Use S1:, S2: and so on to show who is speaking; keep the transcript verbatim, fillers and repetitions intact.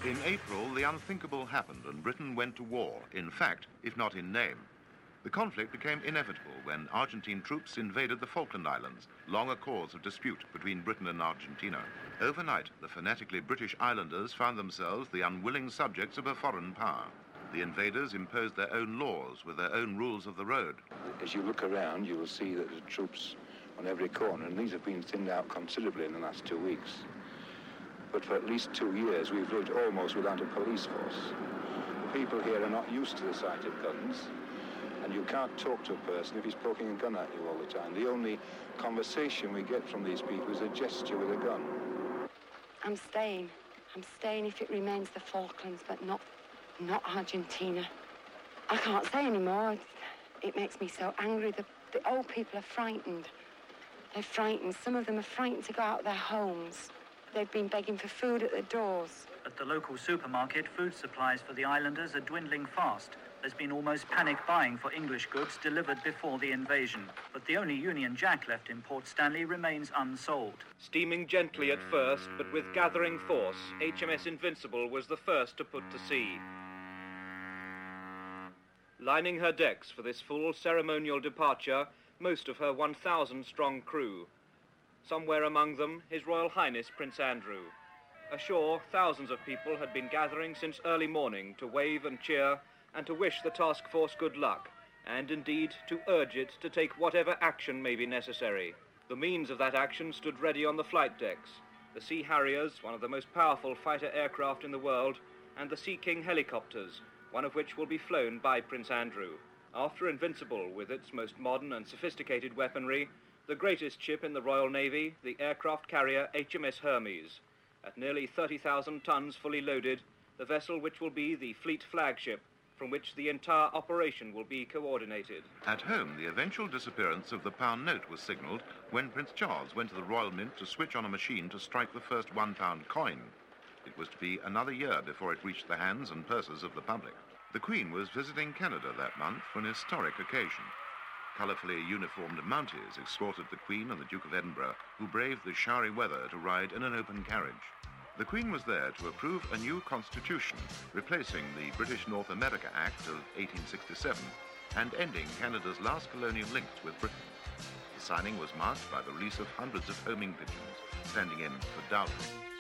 S1: In April, the unthinkable happened and Britain went to war, in fact, if not in name. The conflict became inevitable when Argentine troops invaded the Falkland Islands, long a cause of dispute between Britain and Argentina. Overnight, the fanatically British islanders found themselves the unwilling subjects of a foreign power. The invaders imposed their own laws with their own rules of the road.
S2: As you look around, you will see that there are troops on every corner, and these have been thinned out considerably in the last two weeks. But for at least two years, we've lived almost without a police force. The people here are not used to the sight of guns, and you can't talk to a person if he's poking a gun at you all the time. The only conversation we get from these people is a gesture with a gun.
S3: I'm staying. I'm staying if it remains the Falklands, but not, not Argentina. I can't say anymore. It, it makes me so angry. The, the old people are frightened. They're frightened. Some of them are frightened to go out of their homes. They've been begging for food at the doors.
S4: At the local supermarket, food supplies for the islanders are dwindling fast. There's been almost panic buying for English goods delivered before the invasion. But the only Union Jack left in Port Stanley remains unsold.
S5: Steaming gently at first, but with gathering force, H M S Invincible was the first to put to sea. Lining her decks for this full ceremonial departure, most of her one thousand strong crew. Somewhere among them, His Royal Highness Prince Andrew. Ashore, thousands of people had been gathering since early morning to wave and cheer and to wish the task force good luck, and indeed to urge it to take whatever action may be necessary. The means of that action stood ready on the flight decks. The Sea Harriers, one of the most powerful fighter aircraft in the world, and the Sea King helicopters, one of which will be flown by Prince Andrew. After Invincible, with its most modern and sophisticated weaponry, the greatest ship in the Royal Navy, the aircraft carrier H M S Hermes. At nearly thirty thousand tons fully loaded, the vessel which will be the fleet flagship, from which the entire operation will be coordinated.
S1: At home, the eventual disappearance of the pound note was signalled when Prince Charles went to the Royal Mint to switch on a machine to strike the first one-pound coin. It was to be another year before it reached the hands and purses of the public. The Queen was visiting Canada that month for an historic occasion. Colourfully uniformed Mounties escorted the Queen and the Duke of Edinburgh, who braved the showery weather to ride in an open carriage. The Queen was there to approve a new constitution, replacing the British North America Act of eighteen sixty-seven and ending Canada's last colonial links with Britain. The signing was marked by the release of hundreds of homing pigeons, standing in for dowry.